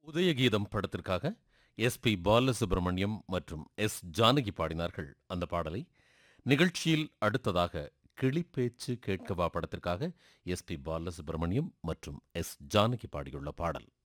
உதயகீதம் படத்திற்காக எஸ்.பி. பாலசுப்ரமணியம் மற்றும் எஸ். ஜானகி பாடினார்கள் அந்த பாடலை. நிகழ்ச்சியில் அடுத்ததாக கிளிப்பேச்சு கேட்கவா படத்திற்காக எஸ்.பி. பாலசுப்ரமணியம் மற்றும் எஸ். ஜானகி பாடியுள்ள பாடல்.